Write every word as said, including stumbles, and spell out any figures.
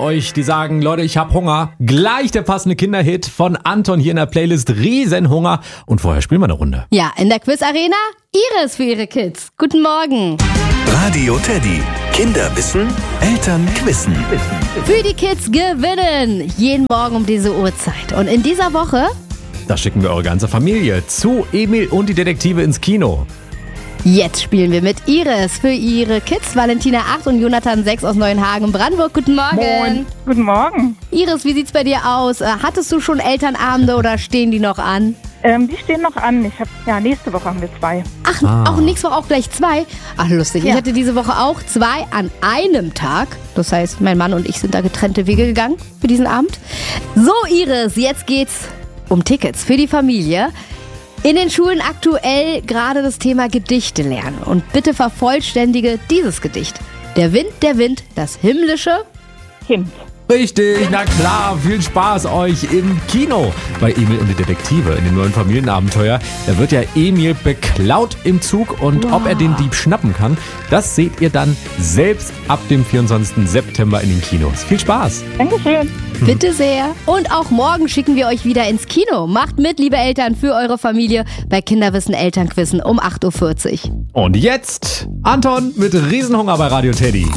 euch, die sagen, Leute, ich hab Hunger. Gleich der passende Kinderhit von Anton hier in der Playlist Riesenhunger. Und vorher spielen wir eine Runde. Ja, in der Quiz-Arena Iris für ihre Kids. Guten Morgen. Radio Teddy. Kinder wissen, Eltern quissen. Für die Kids gewinnen. Jeden Morgen um diese Uhrzeit. Und in dieser Woche... Da schicken wir eure ganze Familie zu Emil und die Detektive ins Kino. Jetzt spielen wir mit Iris für ihre Kids. Valentina acht und Jonathan sechs aus Neuenhagen, Brandenburg. Guten Morgen. Moin. Guten Morgen. Iris, wie sieht's bei dir aus? Hattest du schon Elternabende oder stehen die noch an? Ähm, die stehen noch an. Ich hab, ja, nächste Woche haben wir zwei. Ach, Ah. auch nächste Woche auch gleich zwei? Ach, lustig. Ja. Ich hatte diese Woche auch zwei an einem Tag. Das heißt, mein Mann und ich sind da getrennte Wege gegangen für diesen Abend. So, Iris, jetzt geht's um Tickets für die Familie. In den Schulen aktuell gerade das Thema Gedichte lernen. Und bitte vervollständige dieses Gedicht. Der Wind, der Wind, das himmlische... Kind. Richtig, na klar, viel Spaß euch im Kino bei Emil und die Detektive in dem neuen Familienabenteuer. Da wird ja Emil beklaut im Zug und Wow. ob er den Dieb schnappen kann, das seht ihr dann selbst ab dem vierundzwanzigsten September in den Kinos. Viel Spaß! Dankeschön. Bitte sehr. Und auch morgen schicken wir euch wieder ins Kino. Macht mit, liebe Eltern, für eure Familie bei Kinderwissen Elternquissen um acht Uhr vierzig. Und jetzt Anton mit Riesenhunger bei Radio Teddy.